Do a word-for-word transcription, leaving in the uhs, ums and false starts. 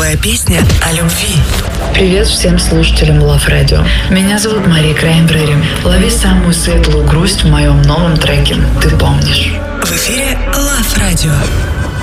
Новая песня о любви. Привет всем слушателям Love Radio. Меня зовут Мария Краймбрери. Лови самую светлую грусть в моем новом треке «Ты помнишь». В эфире Love Radio.